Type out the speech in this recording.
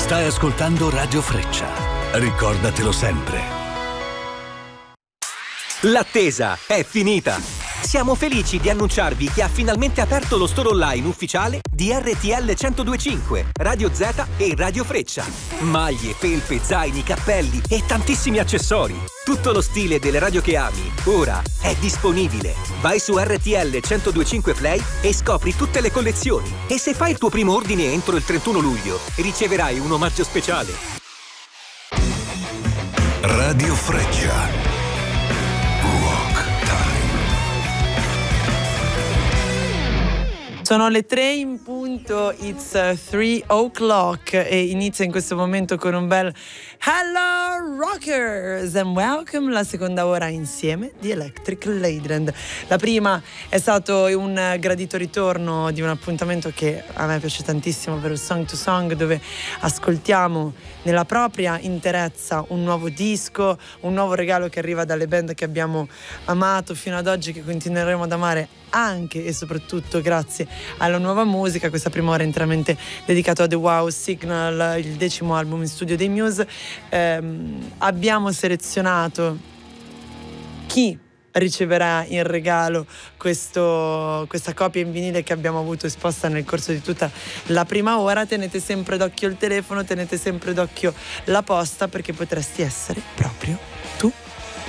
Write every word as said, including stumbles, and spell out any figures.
Stai ascoltando Radio Freccia. Ricordatelo sempre. L'attesa è finita! Siamo felici di annunciarvi che ha finalmente aperto lo store online ufficiale di R T L centodue e cinque, Radio Z e Radio Freccia. Maglie, felpe, zaini, cappelli e tantissimi accessori. Tutto lo stile delle radio che ami, ora è disponibile. Vai su R T L centodue e cinque Play e scopri tutte le collezioni. E se fai il tuo primo ordine entro il trentuno luglio, riceverai un omaggio speciale. Radio Freccia. Sono le tre in punto, it's three o'clock e inizia in questo momento con un bel Hello Rockers and welcome, la seconda ora insieme di Electric Ladyland. La prima è stato un gradito ritorno di un appuntamento che a me piace tantissimo, ovvero Song to Song, dove ascoltiamo nella propria interezza un nuovo disco, un nuovo regalo che arriva dalle band che abbiamo amato fino ad oggi, che continueremo ad amare anche e soprattutto grazie alla nuova musica. Questa prima ora è interamente dedicato a The Wow Signal, il decimo album in studio dei Muse. Ehm, abbiamo selezionato chi riceverà in regalo questo, questa copia in vinile che abbiamo avuto esposta nel corso di tutta la prima ora. Tenete sempre d'occhio il telefono, tenete sempre d'occhio la posta, perché potresti essere proprio